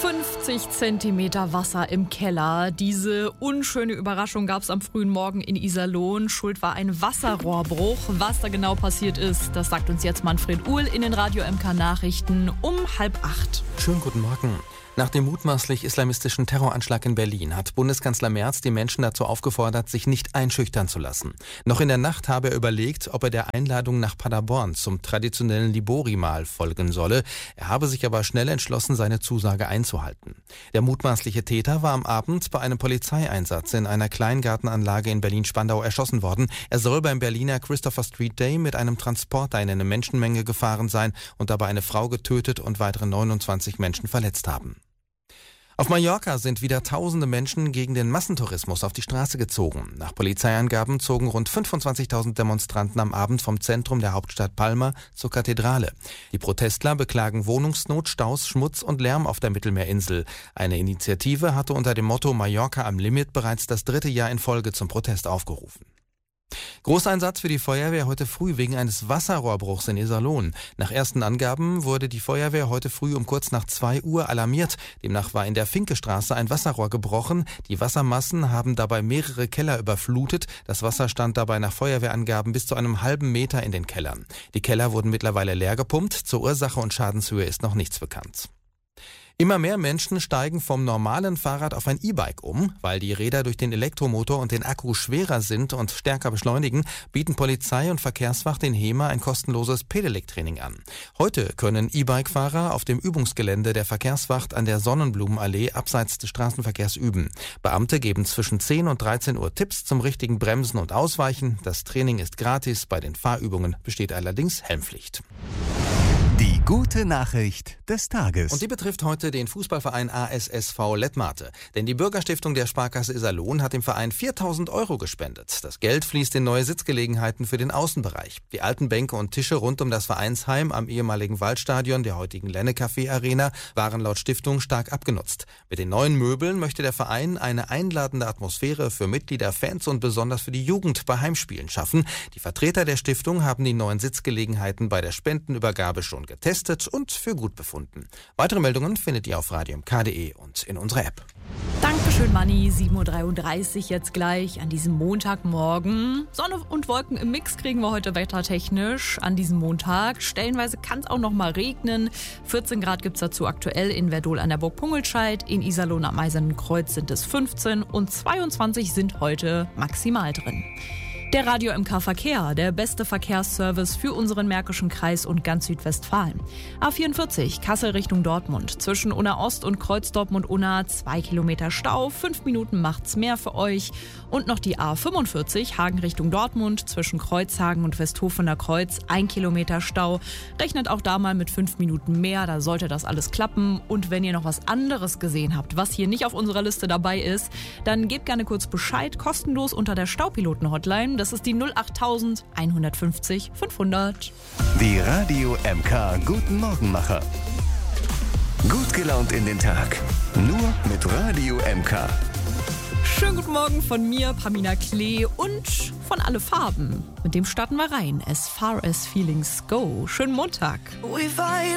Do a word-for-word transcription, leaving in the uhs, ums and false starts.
fünfzig Zentimeter Wasser im Keller. Diese unschöne Überraschung gab es am frühen Morgen in Iserlohn. Schuld war ein Wasserrohrbruch. Was da genau passiert ist, das sagt uns jetzt Manfred Uhl in den Radio M K Nachrichten um halb acht. Schönen guten Morgen. Nach dem mutmaßlich islamistischen Terroranschlag in Berlin hat Bundeskanzler Merz die Menschen dazu aufgefordert, sich nicht einschüchtern zu lassen. Noch in der Nacht habe er überlegt, ob er der Einladung nach Paderborn zum traditionellen Libori-Mahl folgen solle. Er habe sich aber schnell entschlossen, seine Zusage einzuhalten. Der mutmaßliche Täter war am Abend bei einem Polizeieinsatz in einer Kleingartenanlage in Berlin-Spandau erschossen worden. Er soll beim Berliner Christopher Street Day mit einem Transporter in eine Menschenmenge gefahren sein und dabei eine Frau getötet und weitere neunundzwanzig Menschen verletzt haben. Auf Mallorca sind wieder tausende Menschen gegen den Massentourismus auf die Straße gezogen. Nach Polizeiangaben zogen rund fünfundzwanzigtausend Demonstranten am Abend vom Zentrum der Hauptstadt Palma zur Kathedrale. Die Protestler beklagen Wohnungsnot, Staus, Schmutz und Lärm auf der Mittelmeerinsel. Eine Initiative hatte unter dem Motto Mallorca am Limit bereits das dritte Jahr in Folge zum Protest aufgerufen. Großeinsatz für die Feuerwehr heute früh wegen eines Wasserrohrbruchs in Iserlohn. Nach ersten Angaben wurde die Feuerwehr heute früh um kurz nach zwei Uhr alarmiert. Demnach war in der Finkestraße ein Wasserrohr gebrochen. Die Wassermassen haben dabei mehrere Keller überflutet. Das Wasser stand dabei nach Feuerwehrangaben bis zu einem halben Meter in den Kellern. Die Keller wurden mittlerweile leer gepumpt. Zur Ursache und Schadenshöhe ist noch nichts bekannt. Immer mehr Menschen steigen vom normalen Fahrrad auf ein E-Bike um. Weil die Räder durch den Elektromotor und den Akku schwerer sind und stärker beschleunigen, bieten Polizei und Verkehrswacht in Hemer ein kostenloses Pedelec-Training an. Heute können E-Bike-Fahrer auf dem Übungsgelände der Verkehrswacht an der Sonnenblumenallee abseits des Straßenverkehrs üben. Beamte geben zwischen zehn und dreizehn Uhr Tipps zum richtigen Bremsen und Ausweichen. Das Training ist gratis, bei den Fahrübungen besteht allerdings Helmpflicht. Die gute Nachricht des Tages. Und die betrifft heute den Fußballverein A S S V Lettmate. Denn die Bürgerstiftung der Sparkasse Iserlohn hat dem Verein viertausend Euro gespendet. Das Geld fließt in neue Sitzgelegenheiten für den Außenbereich. Die alten Bänke und Tische rund um das Vereinsheim am ehemaligen Waldstadion, der heutigen Lenne-Café Arena, waren laut Stiftung stark abgenutzt. Mit den neuen Möbeln möchte der Verein eine einladende Atmosphäre für Mitglieder, Fans und besonders für die Jugend bei Heimspielen schaffen. Die Vertreter der Stiftung haben die neuen Sitzgelegenheiten bei der Spendenübergabe schon getestet und für gut befunden. Weitere Meldungen findet ihr auf radio m k punkt d e und in unserer App. Dankeschön, Manni. sieben Uhr dreiunddreißig jetzt gleich an diesem Montagmorgen. Sonne und Wolken im Mix kriegen wir heute wettertechnisch an diesem Montag. Stellenweise kann es auch noch mal regnen. vierzehn Grad gibt es dazu aktuell in Verdol an der Burg Pungelscheid. In Iserlohn am Eisernen Kreuz sind es fünfzehn und zweiundzwanzig sind heute maximal drin. Der Radio M K Verkehr, der beste Verkehrsservice für unseren Märkischen Kreis und ganz Südwestfalen. A vierundvierzig, Kassel Richtung Dortmund. Zwischen Unna Ost und Kreuz Dortmund-Unna zwei Kilometer Stau. Fünf Minuten macht's mehr für euch. Und noch die A fünfundvierzig, Hagen Richtung Dortmund. Zwischen Kreuzhagen und Westhofener Kreuz ein Kilometer Stau. Rechnet auch da mal mit fünf Minuten mehr, da sollte das alles klappen. Und wenn ihr noch was anderes gesehen habt, was hier nicht auf unserer Liste dabei ist, dann gebt gerne kurz Bescheid, kostenlos unter der Staupiloten-Hotline. Das ist die null acht eins fünfzig fünfhundert. Die Radio M K Guten Morgenmacher. Gut gelaunt in den Tag. Nur mit Radio M K. Schönen guten Morgen von mir, Pamina Klee, und von Alle Farben. Mit dem starten wir rein. As far as feelings go. Schönen Montag.